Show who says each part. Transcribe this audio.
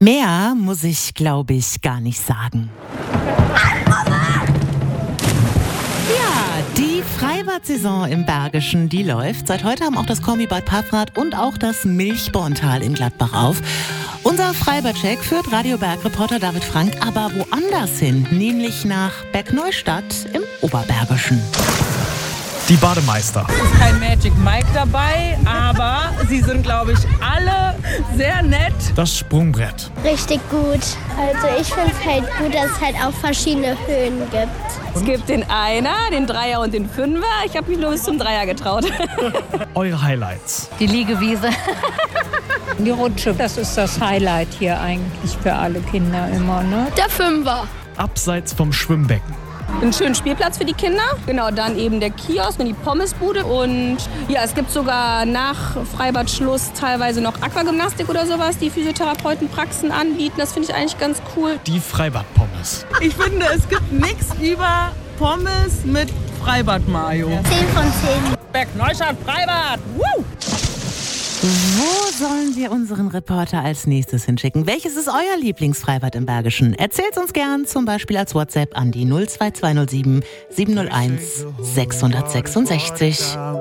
Speaker 1: Mehr muss ich, glaube ich, gar nicht sagen. Ja, die Freibad-Saison im Bergischen, die läuft. Seit heute haben auch das Kombibad Paffrath und auch das Milchborntal in Gladbach auf. Unser Freibad-Check führt Radio-Berg-Reporter David Frank aber woanders hin, nämlich nach Bergneustadt im Oberbergischen.
Speaker 2: Die Bademeister.
Speaker 3: Es ist kein Magic Mike dabei, aber sie sind, glaube ich, alle sehr nett.
Speaker 2: Das Sprungbrett.
Speaker 4: Richtig gut. Also ich finde es halt gut, dass es halt auch verschiedene Höhen gibt.
Speaker 5: Es gibt den Einer, den Dreier und den Fünfer. Ich habe mich nur bis zum Dreier getraut.
Speaker 2: Eure Highlights.
Speaker 6: Die Liegewiese.
Speaker 7: Die Rutsche, das ist das Highlight hier eigentlich für alle Kinder immer, ne?
Speaker 4: Der Fünfer.
Speaker 2: Abseits vom Schwimmbecken.
Speaker 5: Einen schönen Spielplatz für die Kinder. Genau, dann eben der Kiosk und die Pommesbude. Und ja, es gibt sogar nach Freibadschluss teilweise noch Aquagymnastik oder sowas, die Physiotherapeuten Praxen anbieten. Das finde ich eigentlich ganz cool.
Speaker 2: Die Freibad-Pommes.
Speaker 3: Ich finde, es gibt nichts über Pommes mit Freibad-Mayo.
Speaker 4: 10 von 10.
Speaker 3: Bergneustadt Freibad! Woo!
Speaker 1: Wo sollen wir unseren Reporter als nächstes hinschicken? Welches ist euer Lieblingsfreibad im Bergischen? Erzählt's uns gern, zum Beispiel als WhatsApp an die 02207 701 666.